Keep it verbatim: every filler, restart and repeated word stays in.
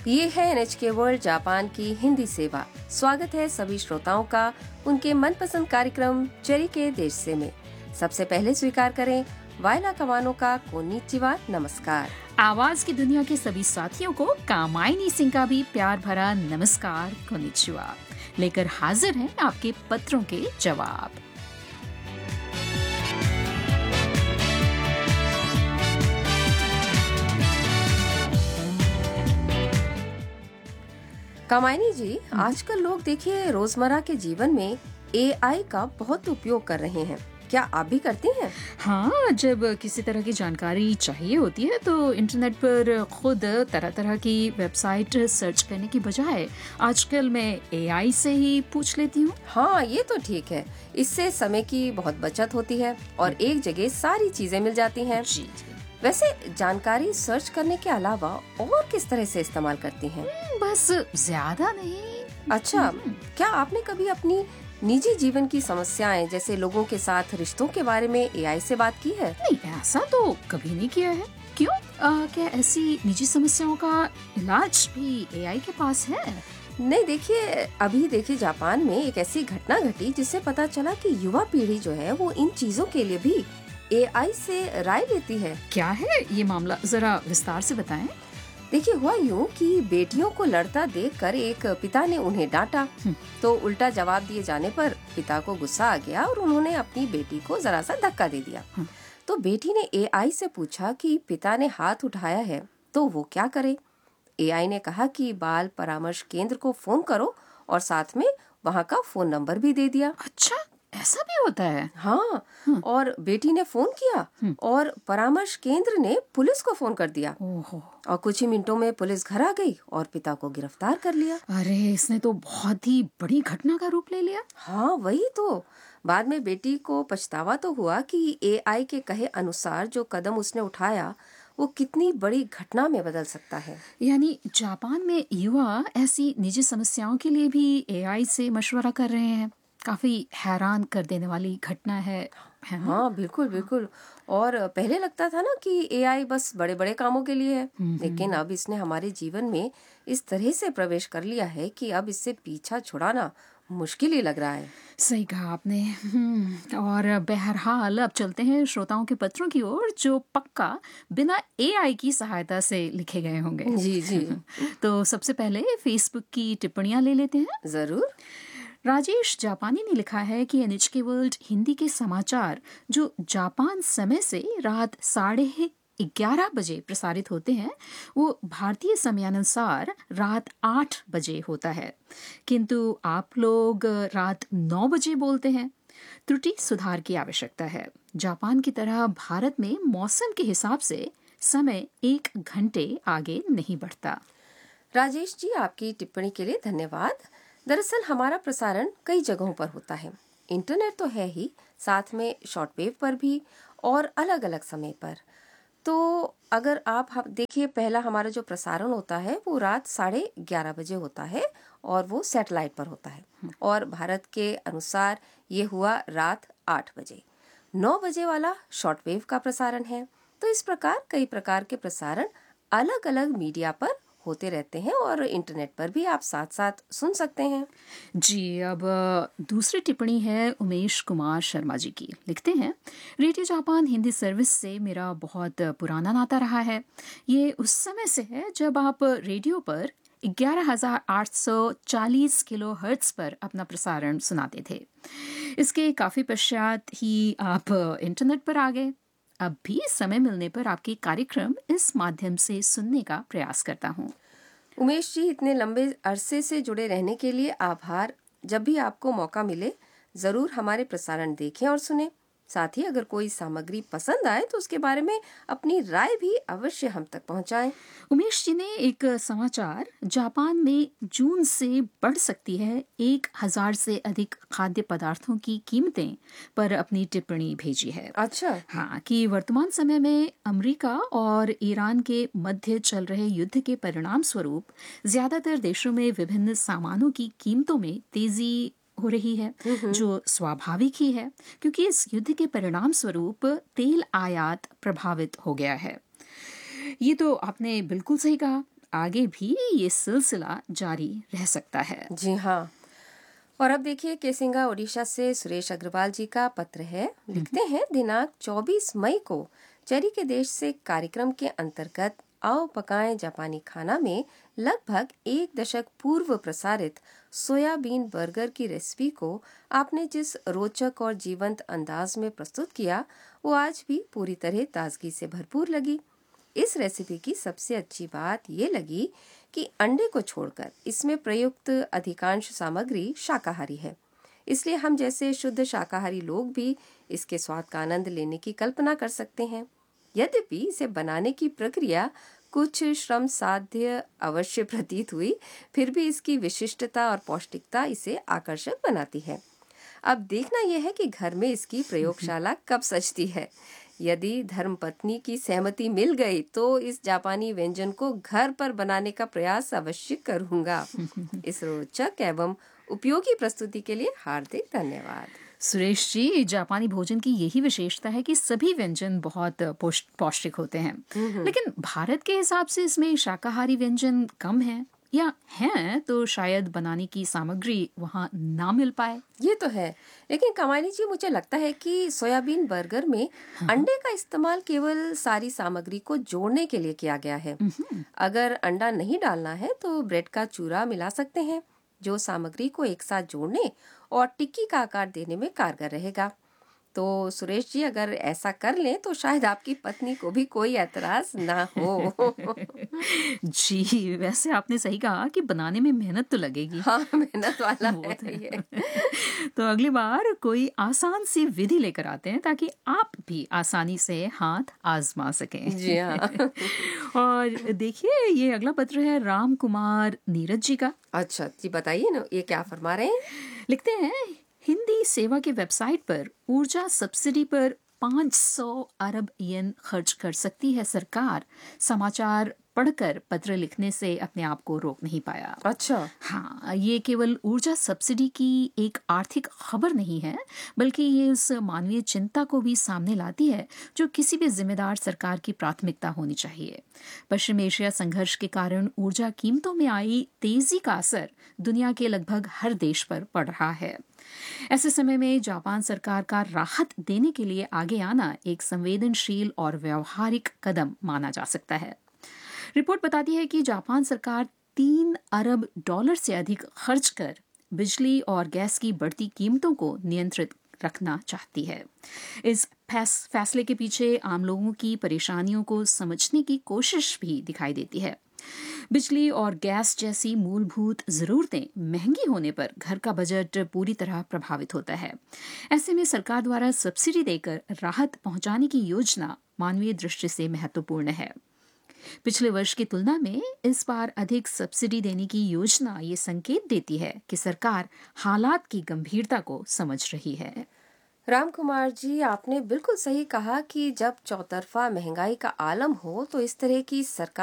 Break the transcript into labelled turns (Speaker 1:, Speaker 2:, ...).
Speaker 1: ये है N H के वर्ल्ड जापान की हिंदी सेवा। स्वागत है सभी श्रोताओं का उनके मनपसंद कार्यक्रम चेरी के देश से में। सबसे पहले स्वीकार करें वायला कवानो का कोन्निचिवा, नमस्कार।
Speaker 2: आवाज की दुनिया के सभी साथियों को कामायनी सिंह का भी प्यार भरा नमस्कार कोन्निचिवा लेकर हाजिर हैं आपके पत्रों के जवाब।
Speaker 1: कामायनी जी, आजकल लोग देखिए रोजमर्रा के जीवन में ए आई का बहुत उपयोग कर रहे हैं। क्या आप भी करती हैं?
Speaker 2: हाँ, जब किसी तरह की जानकारी चाहिए होती है तो इंटरनेट पर खुद तरह तरह की वेबसाइट सर्च करने की बजाय आजकल मैं ए आई से ही पूछ लेती हूँ।
Speaker 1: हाँ, ये तो ठीक है। इससे समय की बहुत बचत होती है और एक जगह सारी चीजें मिल जाती हैं।
Speaker 2: जी जी।
Speaker 1: वैसे जानकारी सर्च करने के अलावा और किस तरह से इस्तेमाल करती हैं?
Speaker 2: बस ज्यादा नहीं।
Speaker 1: अच्छा, क्या आपने कभी अपनी निजी जीवन की समस्याएं जैसे लोगों के साथ रिश्तों के बारे में ए आई से बात की है?
Speaker 2: नहीं, ऐसा तो कभी नहीं किया है। क्यों? आ, क्या ऐसी निजी समस्याओं का इलाज भी ए आई के पास है?
Speaker 1: नहीं, देखिए अभी देखिए जापान में एक ऐसी घटना घटी जिससे पता चला कि युवा पीढ़ी जो है वो इन चीजों के लिए भी ए आई से राय लेती है।
Speaker 2: क्या है ये मामला, जरा विस्तार से बताएं।
Speaker 1: देखिए हुआ यूं कि बेटियों को लड़ता देखकर एक पिता ने उन्हें डांटा, तो उल्टा जवाब दिए जाने पर पिता को गुस्सा आ गया और उन्होंने अपनी बेटी को जरा सा धक्का दे दिया। तो बेटी ने ए आई से पूछा कि पिता ने हाथ उठाया है तो वो क्या करे। ए आई ने कहा कि बाल परामर्श केंद्र को फोन करो और साथ में वहाँ का फोन नंबर भी दे दिया।
Speaker 2: अच्छा, ऐसा भी होता है?
Speaker 1: हाँ, और बेटी ने फोन किया और परामर्श केंद्र ने पुलिस को फोन कर दिया।
Speaker 2: ओहो।
Speaker 1: और कुछ ही मिनटों में पुलिस घर आ गई और पिता को गिरफ्तार कर लिया।
Speaker 2: अरे, इसने तो बहुत ही बड़ी घटना का रूप ले लिया।
Speaker 1: हाँ, वही तो। बाद में बेटी को पछतावा तो हुआ कि ए आई के कहे अनुसार जो कदम उसने उठाया वो कितनी बड़ी घटना में बदल सकता है।
Speaker 2: यानी जापान में युवा ऐसी निजी समस्याओं के लिए भी ए आई से मशवरा कर रहे हैं। काफी हैरान कर देने वाली घटना है, है ना?
Speaker 1: हाँ, बिल्कुल बिल्कुल। और पहले लगता था ना कि ए आई बस बड़े बड़े कामों के लिए है, लेकिन अब इसने हमारे जीवन में इस तरह से प्रवेश कर लिया है कि अब इससे पीछा छुड़ाना मुश्किल ही लग रहा है।
Speaker 2: सही कहा आपने। और बहरहाल अब चलते हैं श्रोताओं के पत्रों की ओर जो पक्का बिना ए आई की सहायता से लिखे गए होंगे।
Speaker 1: जी जी।
Speaker 2: तो सबसे पहले फेसबुक की टिप्पणियां ले लेते हैं।
Speaker 1: जरूर।
Speaker 2: राजेश जापानी ने लिखा है कि एन एच के वर्ल्ड हिंदी के समाचार जो जापान समय से रात साढ़े ग्यारह बजे प्रसारित होते हैं वो भारतीय समयानुसार रात आठ बजे होता है, किंतु आप लोग रात नौ बजे बोलते हैं। त्रुटि सुधार की आवश्यकता है। जापान की तरह भारत में मौसम के हिसाब से समय एक घंटे आगे नहीं बढ़ता।
Speaker 1: राजेश जी, आपकी टिप्पणी के लिए धन्यवाद। दरअसल हमारा प्रसारण कई जगहों पर होता है। इंटरनेट तो है ही, साथ में शॉर्टवेव पर भी और अलग अलग समय पर। तो अगर आप देखिए, पहला हमारा जो प्रसारण होता है वो रात साढ़े ग्यारह बजे होता है और वो सैटेलाइट पर होता है, और भारत के अनुसार ये हुआ रात आठ बजे। नौ बजे वाला शॉर्टवेव का प्रसारण है। तो इस प्रकार कई प्रकार के प्रसारण अलग अलग मीडिया पर होते रहते हैं और इंटरनेट पर भी आप साथ साथ सुन सकते हैं।
Speaker 2: जी, अब दूसरी टिप्पणी है उमेश कुमार शर्मा जी की। लिखते हैं, रेडियो जापान हिंदी सर्विस से मेरा बहुत पुराना नाता रहा है। ये उस समय से है जब आप रेडियो पर ग्यारह हजार आठ सौ चालीस किलो हर्ट्ज पर अपना प्रसारण सुनाते थे। इसके काफी पश्चात ही आप इंटरनेट पर आ गए। अब भी समय मिलने पर आपके कार्यक्रम इस माध्यम से सुनने का प्रयास करता हूँ।
Speaker 1: उमेश जी, इतने लंबे अरसे से जुड़े रहने के लिए आभार। जब भी आपको मौका मिले जरूर हमारे प्रसारण देखें और सुने। साथ ही अगर कोई सामग्री पसंद आए तो उसके बारे में अपनी राय भी अवश्य हम तक पहुंचाएं।
Speaker 2: उमेश जी ने एक समाचार, जापान में जून से बढ़ सकती है एक हजार से अधिक खाद्य पदार्थों की कीमतें, पर अपनी टिप्पणी भेजी है।
Speaker 1: अच्छा।
Speaker 2: हाँ, कि वर्तमान समय में अमेरिका और ईरान के मध्य चल रहे युद्ध के परिणाम स्वरूप ज्यादातर देशों में विभिन्न सामानों की कीमतों में तेजी हो रही है, जो स्वाभाविक ही है क्योंकि इस युद्ध के परिणाम स्वरूप तेल आयात प्रभावित हो गया है। ये तो आपने बिल्कुल सही कहा। आगे भी ये सिलसिला जारी रह सकता है।
Speaker 1: जी हाँ। और अब देखिए केसिंगा ओडिशा से सुरेश अग्रवाल जी का पत्र है। लिखते हैं, दिनांक चौबीस मई को चेरी के देश से कार्यक्रम के अंतर्गत आओ पकाएं जापानी खाना में लगभग एक दशक पूर्व प्रसारित सोयाबीन बर्गर की रेसिपी को आपने जिस रोचक और जीवंत अंदाज में प्रस्तुत किया वो आज भी पूरी तरह ताजगी से भरपूर लगी। इस रेसिपी की सबसे अच्छी बात ये लगी कि अंडे को छोड़कर इसमें प्रयुक्त अधिकांश सामग्री शाकाहारी है, इसलिए हम जैसे शुद्ध शाकाहारी लोग भी इसके स्वाद का आनंद लेने की कल्पना कर सकते हैं। यद्यपि इसे बनाने की प्रक्रिया कुछ श्रम साध्य अवश्य प्रतीत हुई, फिर भी इसकी विशिष्टता और पौष्टिकता इसे आकर्षक बनाती है। अब देखना यह है कि घर में इसकी प्रयोगशाला कब सजती है। यदि धर्मपत्नी की सहमति मिल गई तो इस जापानी व्यंजन को घर पर बनाने का प्रयास अवश्य करूंगा। इस रोचक एवं उपयोगी प्रस्तुति के लिए हार्दिक धन्यवाद।
Speaker 2: सुरेश जी, जापानी भोजन की यही विशेषता है कि सभी व्यंजन बहुत पौष्ट- पौष्टिक होते हैं, लेकिन भारत के हिसाब से इसमें शाकाहारी व्यंजन कम है, या हैं तो शायद बनाने की सामग्री वहाँ ना मिल पाए।
Speaker 1: ये तो है, लेकिन कमाली जी मुझे लगता है कि सोयाबीन बर्गर में अंडे का इस्तेमाल केवल सारी सामग्री को जोड़ने के लिए किया गया है। अगर अंडा नहीं डालना है तो ब्रेड का चूरा मिला सकते हैं, जो सामग्री को एक साथ जोड़ने और टिक्की का आकार देने में कारगर रहेगा। तो सुरेश जी, अगर ऐसा कर लें तो शायद आपकी पत्नी को भी कोई ऐतराज ना हो।
Speaker 2: जी, वैसे आपने सही कहा कि बनाने में मेहनत तो लगेगी।
Speaker 1: हाँ, मेहनत वाला
Speaker 2: वो
Speaker 1: है
Speaker 2: तो है।
Speaker 1: ये।
Speaker 2: तो अगली बार कोई आसान सी विधि लेकर आते हैं ताकि आप भी आसानी से हाथ आजमा सकें।
Speaker 1: जी हाँ।
Speaker 2: और देखिए, ये अगला पत्र है राम कुमार नीरज जी का।
Speaker 1: अच्छा जी, बताइए ना, ये क्या फरमा रहे हैं?
Speaker 2: लिखते हैं, हिंदी सेवा के वेबसाइट पर ऊर्जा सब्सिडी पर पाँच सौ अरब येन खर्च कर सकती है सरकार। समाचार पढ़कर पत्र लिखने से अपने आप को रोक नहीं पाया।
Speaker 1: अच्छा।
Speaker 2: हाँ, ये केवल ऊर्जा सब्सिडी की एक आर्थिक खबर नहीं है, बल्कि ये उस मानवीय चिंता को भी सामने लाती है जो किसी भी जिम्मेदार सरकार की प्राथमिकता होनी चाहिए। पश्चिम एशिया संघर्ष के कारण ऊर्जा कीमतों में आई तेजी का असर दुनिया के लगभग हर देश पर पड़ रहा है। ऐसे समय में जापान सरकार का राहत देने के लिए आगे आना एक संवेदनशील और व्यवहारिक कदम माना जा सकता है। रिपोर्ट बताती है कि जापान सरकार तीन अरब डॉलर से अधिक खर्च कर बिजली और गैस की बढ़ती कीमतों को नियंत्रित रखना चाहती है। इस फैस, फैसले के पीछे आम लोगों की परेशानियों को समझने की कोशिश भी दिखाई देती है। बिजली और गैस जैसी मूलभूत जरूरतें महंगी होने पर घर का बजट पूरी तरह प्रभावित होता है। ऐसे में सरकार द्वारा सब्सिडी देकर राहत पहुंचाने की योजना मानवीय दृष्टि से महत्वपूर्ण है। पिछले वर्ष की तुलना में इस बार अधिक सब्सिडी देने की योजना ये संकेत देती है कि सरकार हालात की गंभीरता को समझ रही है।
Speaker 1: राम कुमार जी, आपने बिल्कुल सही कहा कि जब चौतरफा महंगाई का आलम हो तो इस तरह की सरकार